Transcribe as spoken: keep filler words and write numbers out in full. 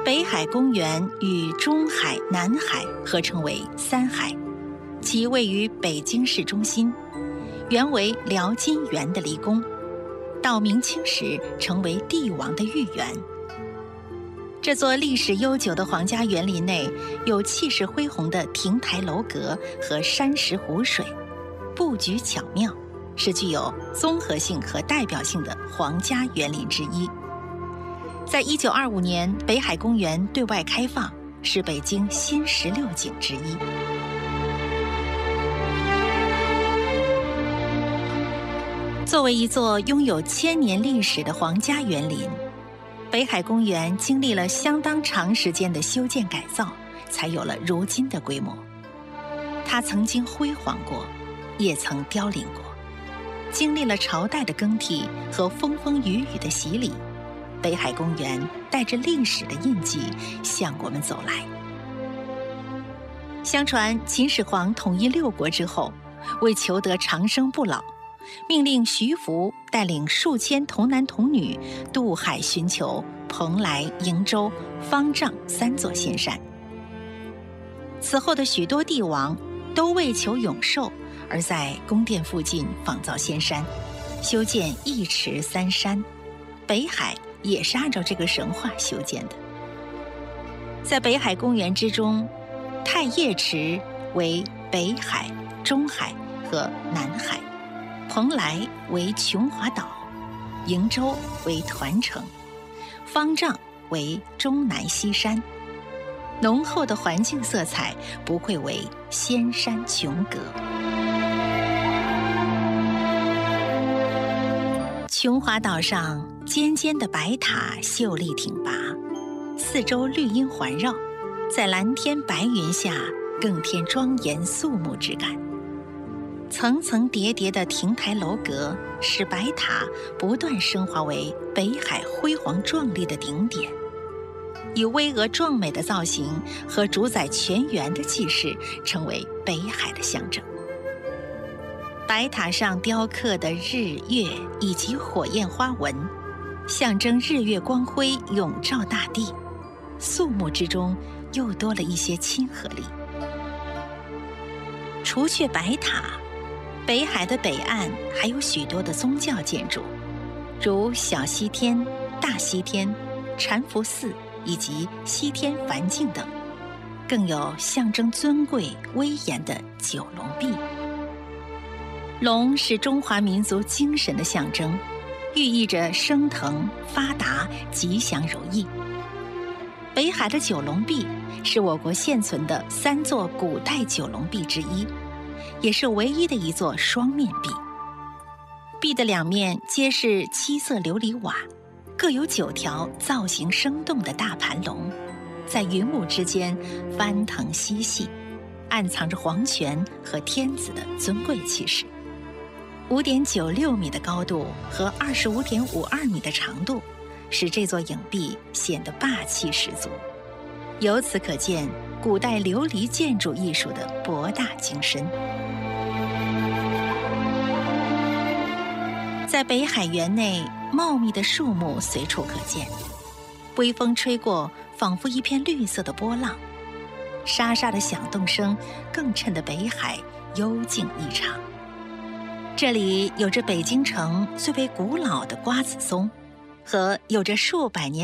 北海公园与中海、南海合称为三海，其位于北京市中心，原为辽金元的离宫，到明清时成为帝王的御园。这座历史悠久的皇家园林内有气势恢宏的亭台楼阁和山石湖水，布局巧妙，是具有综合性和代表性的皇家园林之一。在一九二五年，北海公园对外开放，是北京新十六景之一。作为一座拥有千年历史的皇家园林，北海公园经历了相当长时间的修建改造，才有了如今的规模。它曾经辉煌过，也曾凋零过，经历了朝代的更替和风风雨雨的洗礼。北海公园带着历史的印记向我们走来。相传秦始皇统一六国之后，为求得长生不老，命令徐福带领数千童男童女渡海寻求蓬莱、瀛洲、方丈三座仙山。此后的许多帝王都为求永寿，而在宫殿附近仿造仙山，修建一池三山。北海也是按照这个神话修建的。在北海公园之中，太液池为北海、中海和南海，蓬莱为琼华岛，瀛洲为团城，方丈为终南西山。浓厚的环境色彩不愧为仙山琼阁。琼华岛上尖尖的白塔秀丽挺拔，四周绿荫环绕，在蓝天白云下更添庄严肃穆之感。层层叠叠的亭台楼阁使白塔不断升华为北海辉煌壮丽的顶点，以巍峨壮美的造型和主宰全园的气势，成为北海的象征。白塔上雕刻的日月以及火焰花纹，象征日月光辉永照大地，肃穆之中又多了一些亲和力。除却白塔，北海的北岸还有许多的宗教建筑，如小西天、大西天、禅福寺以及西天梵境等，更有象征尊贵威严的九龙壁。龙是中华民族精神的象征，寓意着升腾、发达、吉祥如意。北海的九龙壁是我国现存的三座古代九龙壁之一，也是唯一的一座双面壁。壁的两面皆是七色琉璃瓦，各有九条造型生动的大盘龙，在云雾之间翻腾嬉戏，暗藏着皇权和天子的尊贵气势。五点九六米的高度和二十五点五二米的长度，使这座影壁显得霸气十足。由此可见古代琉璃建筑艺术的博大精深。在北海园内，茂密的树木随处可见，微风吹过，仿佛一片绿色的波浪，沙沙的响动声更衬得北海幽静异常。这里有着北京城最为古老的瓜子松，和有着数百年